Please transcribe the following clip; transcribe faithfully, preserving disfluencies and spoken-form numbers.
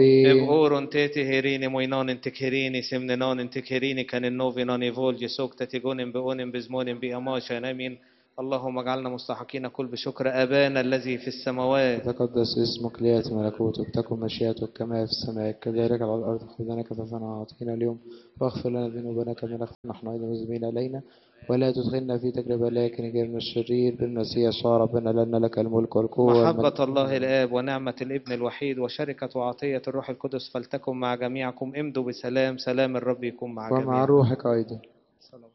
Eb oron tete herini moinon tekherini semnenon tekherini kan النوفينان يفولجي سوك تتيجون بأون بزمون بأماشا نمين. اللهم اجعلنا مستحقين كل بشكر أبانا الذي في السماوات. تقدس اسمك، ليأتي ملكوتك، تكن مشيئتك كما في السماء كذلك على الأرض. خذنا كفافنا أعطينا اليوم، واغفر لنا ذنوبنا كما نغفر نحن أيضا المذنبين إلينا، ولا تدخلنا في تجربة لكن اجعلنا الشرير بالمسيح يسوع ربنا، لأن لك الملك والقوة والمجد. محبة الله الآب ونعمة الابن الوحيد وشركة وعطية الروح القدس فلتكن مع جميعكم. امضوا بسلام، سلام الرب يكون مع ومع جميعكم. روحك أيضا.